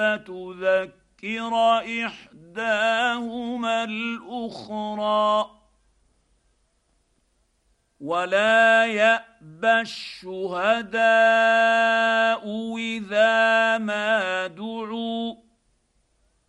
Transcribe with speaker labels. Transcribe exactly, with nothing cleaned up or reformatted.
Speaker 1: تذكر إحداهما الأخرى ولا يأبى الشهداء إذا ما دعوا